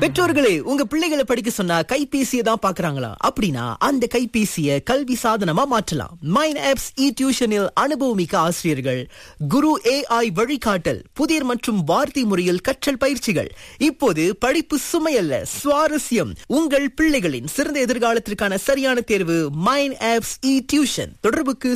பெற்றோர்களே, உங்க பிள்ளைகளை படிக்க சொன்னா கைபேசியை தான் பாக்குறாங்களா? அப்படின்னா அந்த கைபேசியை கல்வி சாதனமா மாற்றலாம். மைன் ஆப்ஸ் இ டியூஷனில் அனுபவமிக்க ஆசிரியர்கள், குரு AI வழிகாட்டல், புதிர் மற்றும் வார்த்தை முறையில் கற்றல் பயிற்சிகள். இப்போது படிப்பு சுமையல்ல, சுவாரஸ்யம். உங்கள் பிள்ளைகளின் சிறந்த எதிர்காலத்திற்கான சரியான தேர்வு மைன் ஆப்ஸ் இ டியூஷன். தொடர்புக்கு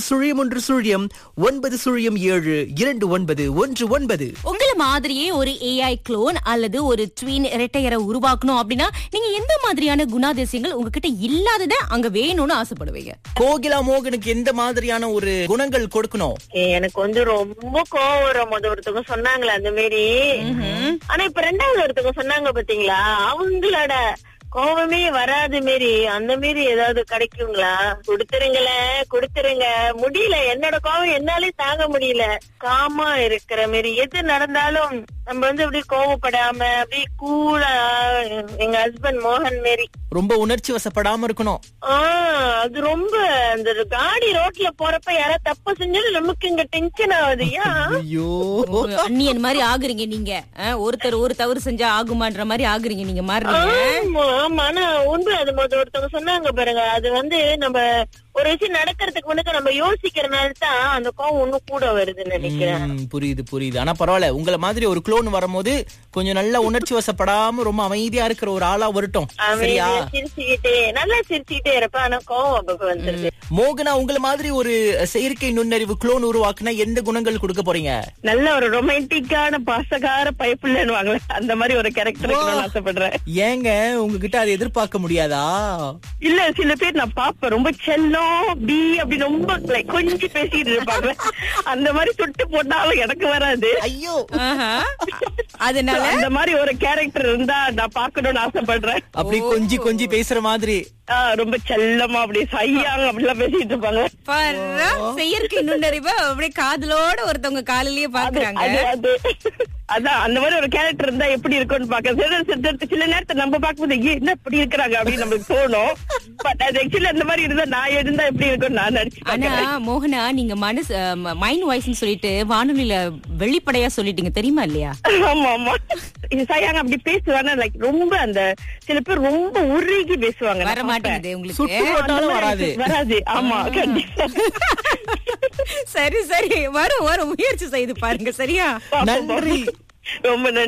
0107292119. உங்கள மாதிரியே ஒரு AI க்ளோன் அல்லது ஒரு ட்வின் இரட்டையரை உருவாக்கணும் அப்படின்னா நீங்க எந்த மாதிரியான குணாதிசயங்கள் உங்ககிட்ட இல்லாதத அங்க வேணும்னு ஆசைப்படுவீங்க? கோகிலா மோகனுக்கு எந்த மாதிரியான ஒரு குணங்கள் கொடுக்கணும்? எனக்கு ரொம்ப கோவம் வரும். ஒருத்தவங்க சொன்னாங்களே அந்த மாதிரி. ஆனா இப்ப ரெண்டாவது ஒருத்தவங்க சொன்னாங்க பாத்தீங்களா, அவங்களோட கோவமே வராது மாரி அந்த மாரி ஏதாவது கிடைக்குங்களா? கொடுத்துருங்க. முடியல, என்னோட கோவம் என்னாலே தாங்க முடியல. காமா இருக்கிற மாரி எது நடந்தாலும் நம்ம அப்படி கோவப்படாம அப்படி கூலா, எங்க ஹஸ்பண்ட் மோகன் மாரி ரொம்ப உணர்ச்சி வசப்படாம இருக்கணும். அது ரொம்ப அந்த காடி ரோட்ல போறப்ப யாராவது தப்பு செஞ்சாலும் நமக்கு இங்க டென்ஷன் ஆகுது. ஐயோ, அண்ணியன் மாதிரி ஆகுறீங்க நீங்க. ஒருத்தர் ஒரு தவறு செஞ்சா ஆகுமான்ற மாதிரி ஆகுறீங்க நீங்க மாறுறீங்க. ஆமா, ஆனா உண்மை. அது ஒருத்தவங்க சொன்னாங்க பாருங்க, அது நம்ம ஒரு விஷயம் நடக்கிறதுக்கு முன்னாடி நம்ம யோசிக்கிறனால தான் அந்த கோவம் இன்னும் கூட வருதுன்னு நினைக்கிறேன். புரியுது. ஆனா பரவாயில்ல, உங்களை மாதிரி ஒரு க்ளோன் வரும்போது கொஞ்சம் நல்லா உணர்ச்சி வசப்படாம ரொம்ப அமைதியா இருக்கிற ஒரு ஆளா வரட்டும். சரியா? நல்லா சிரிச்சுக்கிட்டே இருப்ப, ஆனா கோவம் அப்பப்ப வந்துருது. மோகனா, உங்களை மாதிரி ஒரு செயற்கை நுண்ணறிவு க்ளோன் உருவாக்குனா எந்த குணங்கள் கொடுக்க போறீங்க? நல்ல ஒரு ரொமான்டிக்கான பாசகார பைப்புலன்னு அந்த மாதிரி ஒரு கேரக்டர் ஆசைப்படுறேன். ஏங்க, உங்ககிட்ட அதை எதிர்பார்க்க முடியாதா? இல்ல, சில பேர் நான் பாப்பேன் ரொம்ப செல்லம் பி அப்படி ரொம்ப கொஞ்சம் பேசிட்டு இருப்பாங்க. அந்த மாதிரி சுட்டு போட்டாலும் எனக்கு வராது. ஐயோ, அதனால அந்த மாதிரி ஒரு கேரக்டர் இருந்தா நான் பாக்கணும்னு ஆசைப்படுறேன். அப்படி கொஞ்சி பேசுற மாதிரி ரொம்ப செல்லமா அப்படி சையாங்க அப்படிலாம் பேசிட்டு இருப்பாங்க. செயற்கை நுண்ணறிவு அப்படியே காதலோட ஒருத்தவங்க காலிலேயே பாக்குறாங்க. அதான் அந்த மாதிரி ஒரு கேரக்டர் இருந்தா எப்படி இருக்கும்னு பாக்க. சில நேரத்தை நம்ம பாக்கும்போது என்ன இப்படி இருக்கிறாங்க அப்படின்னு நம்மளுக்கு தோணும். பட் அது ஆக்சுவலி அந்த மாதிரி இருந்தா நான் இருந்தா எப்படி இருக்கும்னு நான் நினைச்சேன். ஆனா மோகனா, நீங்க மைண்ட் வாய்ஸ்னு சொல்லிட்டு வானொலியில வெளிப்படையா சொல்லிட்டீங்க, தெரியுமா இல்லையா? ஆமா. சையாங்க அப்படி பேசுவாங்க. லைக் ரொம்ப அந்த சில பேர் ரொம்ப உருகி பேசுவாங்க. வர மாட்டேங்குது உங்களுக்கு? வராது. ஆமா, கண்டிப்பா. சரி, வரும் முயற்சி செய்து பாருங்க. சரியா? நன்றி. ரொம்ப நன்றி.